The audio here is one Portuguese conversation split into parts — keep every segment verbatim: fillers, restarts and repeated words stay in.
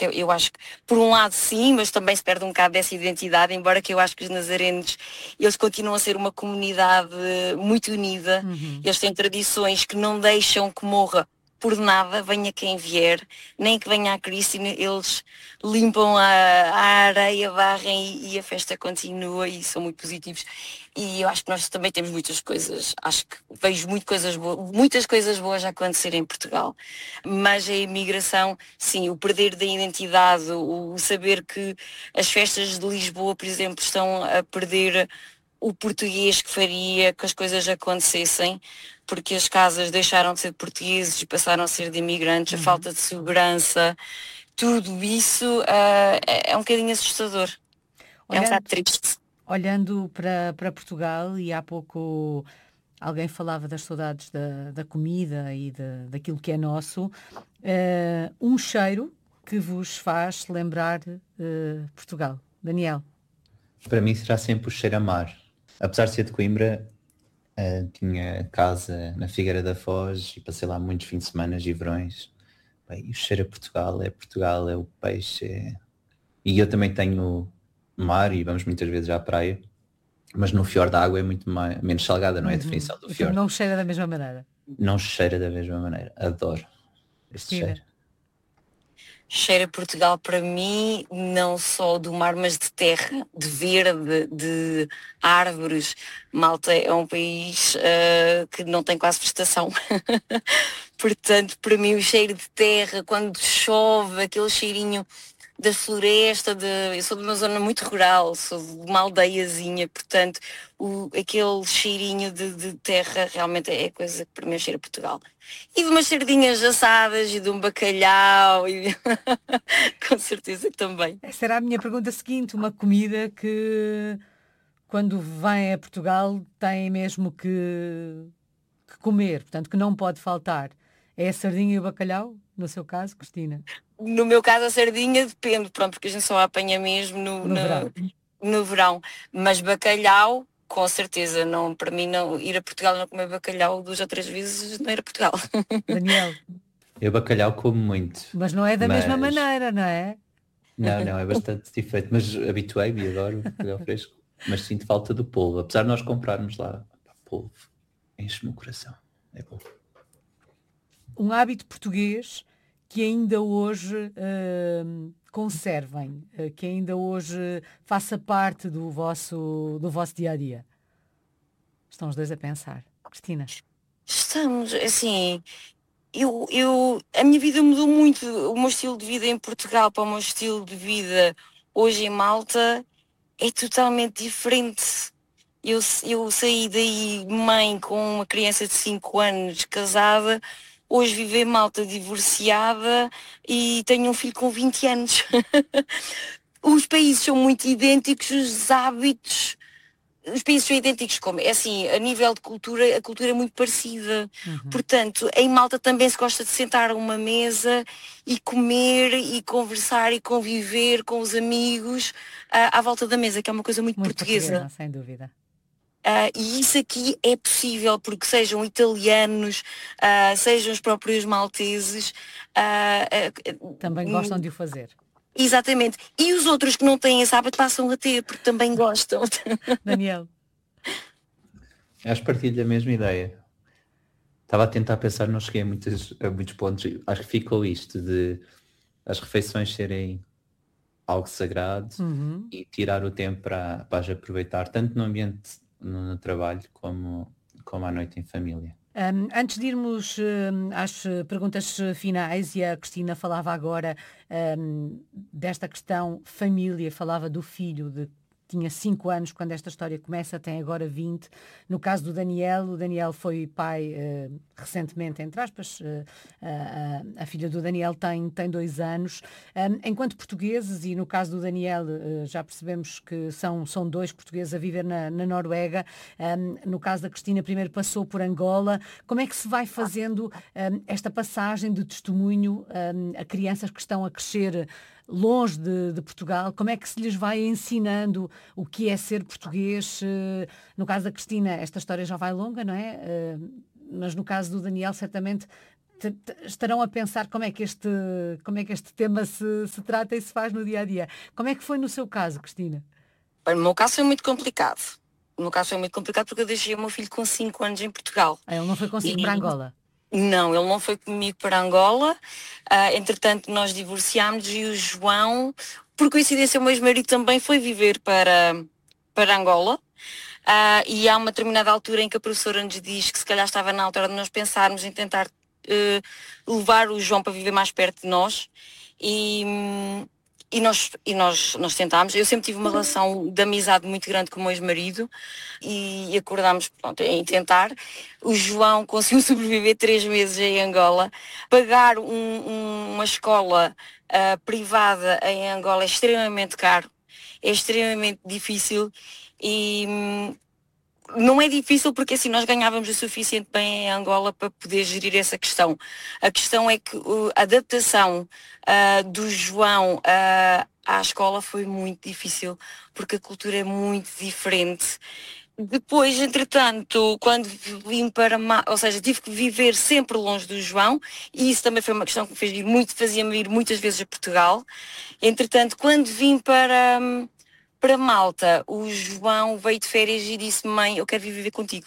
eu, eu acho que, por um lado sim, mas também se perde um bocado dessa identidade, embora que eu acho que os nazarenos, eles continuam a ser uma comunidade muito unida, Uhum. eles têm tradições que não deixam que morra por nada, venha quem vier, nem que venha a Cristina, eles limpam a, a areia, varrem e, e a festa continua e são muito positivos. E eu acho que nós também temos muitas coisas, acho que vejo muito coisas boas, muitas coisas boas a acontecer em Portugal, mas a imigração, sim, o perder da identidade, o, o saber que as festas de Lisboa, por exemplo, estão a perder o português que faria que as coisas acontecessem, porque as casas deixaram de ser de portugueses e passaram a ser de imigrantes, Uhum. a falta de segurança, tudo isso uh, é, é um bocadinho assustador. É um Olhando, bocado triste. olhando para, para Portugal, e há pouco alguém falava das saudades da, da comida e de, daquilo que é nosso, uh, um cheiro que vos faz lembrar uh, Portugal. Daniel? Para mim será sempre o cheiro a mar. Apesar de ser de Coimbra, uh, tinha casa na Figueira da Foz e passei lá muitos fins de semana e verões. Bem, e o cheiro a Portugal é Portugal, é o peixe. É... E eu também tenho mar e vamos muitas vezes à praia, mas no fiord a água é muito mais, menos salgada, não é a definição do Então fiord. não cheira da mesma maneira. Não cheira da mesma maneira. Adoro este Cristina? cheiro. Cheira Portugal para mim, não só do mar, mas de terra, de verde, de árvores. Malta é um país uh, que não tem quase vegetação. Portanto, para mim o cheiro de terra, quando chove, aquele cheirinho da floresta, de, eu sou de uma zona muito rural, sou de uma aldeiazinha, portanto, o, aquele cheirinho de, de terra realmente é coisa que para mim cheira Portugal. E de umas sardinhas assadas e de um bacalhau, e... com certeza que também. Essa era a minha pergunta seguinte, uma comida que quando vem a Portugal tem mesmo que, que comer, portanto que não pode faltar. É a sardinha e o bacalhau, no seu caso, Cristina? No meu caso a sardinha depende, pronto, porque a gente só a apanha mesmo no, No no, verão. no verão. Mas bacalhau, com certeza, não, para mim não ir a Portugal não comer bacalhau duas ou três vezes não era Portugal. Daniel? Eu bacalhau como muito. Mas não é da mas... mesma maneira, não é? Não, não, é bastante diferente, mas habituei-me e adoro bacalhau fresco. Mas sinto falta do polvo, apesar de nós comprarmos lá polvo, enche-me o coração, é bom. Um hábito português que ainda hoje uh, conservem, uh, que ainda hoje faça parte do vosso, do vosso dia-a-dia. Estão os dois a pensar. Cristina? Estamos, assim, eu, eu, a minha vida mudou muito, o meu estilo de vida em Portugal para o meu estilo de vida hoje em Malta é totalmente diferente. Eu, eu saí daí mãe com uma criança de cinco anos, casada, hoje vivo em Malta divorciada e tenho um filho com vinte anos. Os países são muito idênticos, os hábitos, os países são idênticos, como é assim, a nível de cultura, a cultura é muito parecida. Uhum. Portanto, em Malta também se gosta de sentar a uma mesa e comer e conversar e conviver com os amigos uh, à volta da mesa, que é uma coisa muito, Muito portuguesa. portuguesa, sem dúvida. Uh, e isso aqui é possível porque sejam italianos, uh, sejam os próprios malteses. Uh, uh, também gostam de o fazer. Exatamente. E os outros que não têm esse hábito passam a ter, porque também gostam. Daniel? Acho que partilho da mesma ideia. Estava a tentar pensar, não cheguei a, muitos, a muitos pontos. Acho que ficou isto de as refeições serem algo sagrado, uhum. e tirar o tempo para, para as aproveitar, tanto no ambiente no, no trabalho como, como à noite em família. Um, antes de irmos um, às perguntas finais, e a Cristina falava agora um, desta questão família, falava do filho, de tinha cinco anos quando esta história começa, tem agora vinte. No caso do Daniel, o Daniel foi pai uh, recentemente, entre aspas, uh, uh, a filha do Daniel tem, tem dois anos. Um, enquanto portugueses, e no caso do Daniel uh, já percebemos que são, são dois portugueses a viver na, na Noruega, um, no caso da Cristina primeiro passou por Angola. Como é que se vai fazendo um, esta passagem de testemunho um, a crianças que estão a crescer longe de, de Portugal? Como é que se lhes vai ensinando o que é ser português? No caso da Cristina, esta história já vai longa, não é? Mas no caso do Daniel, certamente estarão a pensar como é que este, como é que este tema se, se trata e se faz no dia a dia. Como é que foi no seu caso, Cristina? Bem, no meu caso foi muito complicado. No meu caso foi muito complicado porque eu deixei o meu filho com cinco anos em Portugal. Ah, ele não foi consigo E- para Angola? Não, ele não foi comigo para Angola. Ah, entretanto, nós divorciámos e o João, por coincidência, o meu ex-marido também foi viver para, para Angola. Ah, e há uma determinada altura em que a professora nos diz que se calhar estava na altura de nós pensarmos em tentar eh, levar o João para viver mais perto de nós. E, hum, e nós, e nós, nós tentámos. Eu sempre tive uma relação de amizade muito grande com o meu ex-marido e acordámos, pronto, em tentar. O João conseguiu sobreviver três meses em Angola. Pagar um- um- uma escola ah, privada em Angola é extremamente caro, é extremamente difícil e hum, não é difícil porque assim nós ganhávamos o suficiente bem em Angola para poder gerir essa questão. A questão é que uh, a adaptação ah, do João ah, à escola foi muito difícil porque a cultura é muito diferente. Depois, entretanto, quando vim para, Ma- ou seja, tive que viver sempre longe do João, e isso também foi uma questão que me fez ir muito, fazia-me ir muitas vezes a Portugal. Entretanto, quando vim para, hum, para Malta, o João veio de férias e disse: mãe, eu quero vir viver contigo.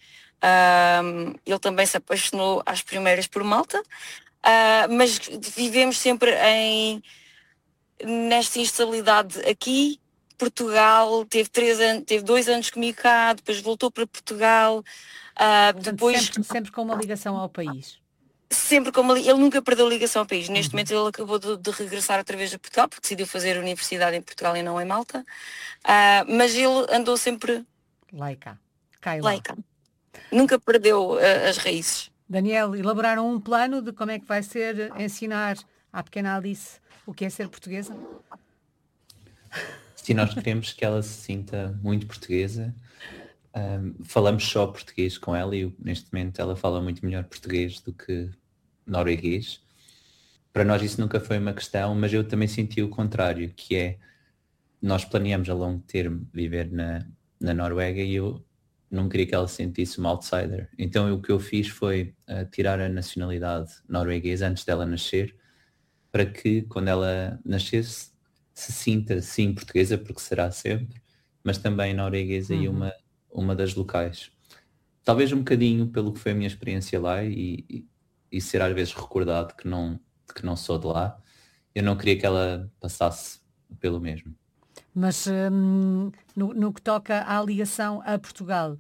Hum, ele também se apaixonou às primeiras por Malta, ah, mas vivemos sempre em, nesta instabilidade aqui. Portugal, teve, três anos, teve dois anos comigo cá, depois voltou para Portugal, ah, Portanto, depois sempre, sempre com uma ligação ao país. sempre como ele, ele nunca perdeu ligação ao país. Neste Uhum. momento ele acabou de, de regressar outra vez a Portugal, porque decidiu fazer a universidade em Portugal e não em Malta. Ah, mas ele andou sempre Lá e cá. Cá e lá lá. e cá. Nunca perdeu ah, as raízes. Daniel, elaboraram um plano de como é que vai ser ensinar à pequena Alice o que é ser portuguesa? Se nós queremos que ela se sinta muito portuguesa, hum, falamos só português com ela e neste momento ela fala muito melhor português do que norueguês. Para nós isso nunca foi uma questão, mas eu também senti o contrário, que é, nós planeamos a longo termo viver na, na Noruega e eu não queria que ela se sentisse uma outsider. Então eu- o que eu fiz foi uh, tirar a nacionalidade norueguesa antes dela nascer, para que quando ela nascesse se sinta sim portuguesa, porque será sempre, mas também norueguesa e Uhum. uma, uma das locais. Talvez um bocadinho pelo que foi a minha experiência lá e, e, e ser às vezes recordado que não, que não sou de lá, eu não queria que ela passasse pelo mesmo. Mas hum, no, no que toca à ligação a Portugal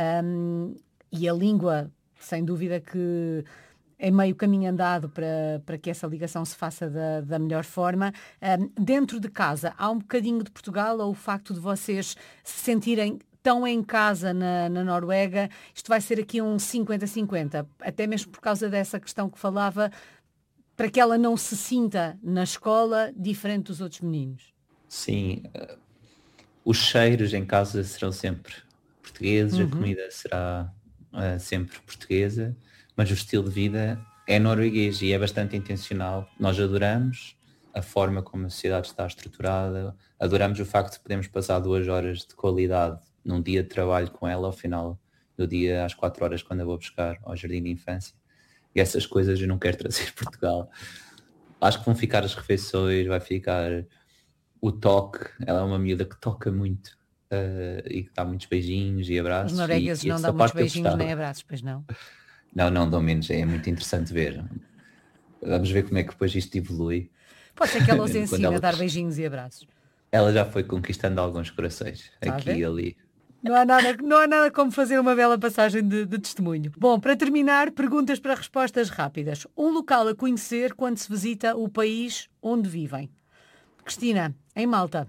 hum, e a língua, sem dúvida que é meio caminho andado para, para que essa ligação se faça da, da melhor forma. Hum, dentro de casa, há um bocadinho de Portugal ou o facto de vocês se sentirem tão em casa na, na Noruega, isto vai ser aqui um cinquenta cinquenta, até mesmo por causa dessa questão que falava, para que ela não se sinta na escola diferente dos outros meninos. Sim, uh, os cheiros em casa serão sempre portugueses, Uhum. a comida será uh, sempre portuguesa, mas o estilo de vida é norueguês e é bastante intencional. Nós adoramos a forma como a sociedade está estruturada, adoramos o facto de podermos passar duas horas de qualidade num dia de trabalho com ela, ao final do dia, às quatro horas, quando eu vou buscar ao jardim de infância. E essas coisas eu não quero trazer para Portugal. Acho que vão ficar as refeições, vai ficar o toque. Ela é uma miúda que toca muito uh, e que dá muitos beijinhos e abraços. Os noruegueses e, e não essa dão muitos parte eu beijinhos gostava. nem abraços, pois não? Não, não dão menos, é muito interessante ver. Vamos ver como é que depois isto evolui. Pode ser que ela os Quando ensine ela- a dar beijinhos e abraços. Ela já foi conquistando alguns corações, Está a aqui ver? e ali. Não há nada, não há nada como fazer uma bela passagem de, de testemunho. Bom, para terminar, perguntas para respostas rápidas. Um local a conhecer quando se visita o país onde vivem. Cristina, em Malta.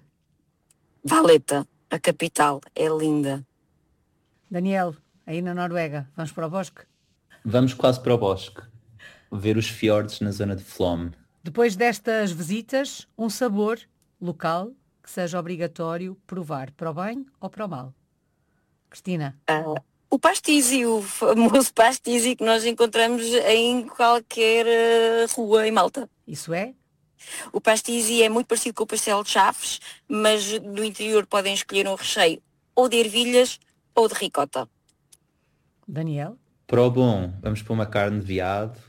Valeta, a capital, é linda. Daniel, aí na Noruega. Vamos para o bosque? Vamos quase para o bosque, ver os fiordes na zona de Flom. Depois destas visitas, um sabor local que seja obrigatório provar, para o bem ou para o mal. Cristina, Ah, o pastissi, o famoso pastissi que nós encontramos em qualquer eh, rua em Malta. isso é? O pastissi é muito parecido com o pastel de Chaves, mas no interior podem escolher um recheio ou de ervilhas ou de ricota. Daniel? Para o bom, vamos para uma carne de veado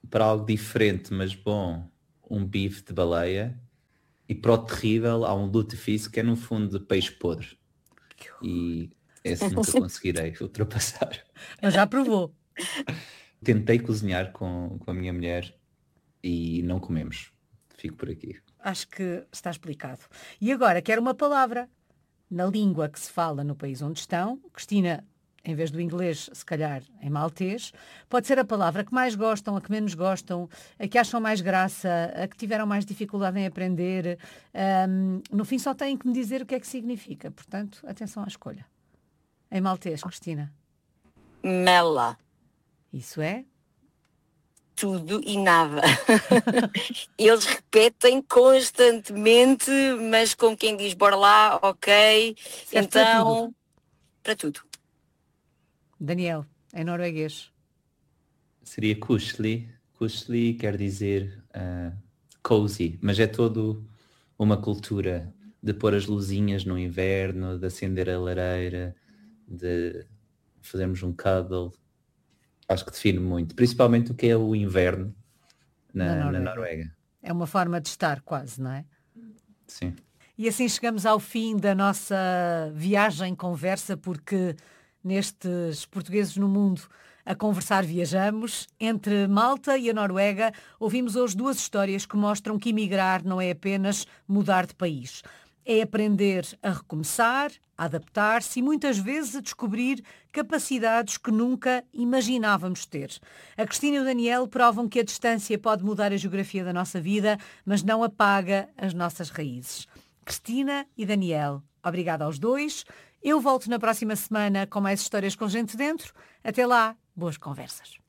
para algo diferente, mas bom, um bife de baleia. E para o terrível há um lutefisk que é no fundo de peixe podre. E esse nunca conseguirei ultrapassar. Mas já provou. Tentei cozinhar com, com a minha mulher e não comemos. Fico por aqui. Acho que está explicado. E agora, quero uma palavra na língua que se fala no país onde estão. Cristina, em vez do inglês, se calhar em maltês. Pode ser a palavra que mais gostam, a que menos gostam, a que acham mais graça, a que tiveram mais dificuldade em aprender. Um, no fim só têm que me dizer o que é que significa. Portanto, atenção à escolha. Em maltês, Cristina. Mela. Isso é? Tudo e nada. Eles repetem constantemente, mas como quem diz, bora lá, ok. Serve então, para tudo. para tudo. Daniel, em norueguês. Seria kusli. Kusli quer dizer uh, cozy, mas é todo uma cultura de pôr as luzinhas no inverno, de acender a lareira, de fazermos um cuddle. Acho que define muito, principalmente o que é o inverno na, na, Noruega. na Noruega. É uma forma de estar quase, não é? Sim. E assim chegamos ao fim da nossa viagem, conversa, porque nestes Portugueses no Mundo a conversar viajamos. Entre Malta e a Noruega ouvimos hoje duas histórias que mostram que emigrar não é apenas mudar de país. É aprender a recomeçar, a adaptar-se e muitas vezes a descobrir capacidades que nunca imaginávamos ter. A Cristina e o Daniel provam que a distância pode mudar a geografia da nossa vida, mas não apaga as nossas raízes. Cristina e Daniel, obrigada aos dois. Eu volto na próxima semana com mais histórias com gente dentro. Até lá, boas conversas.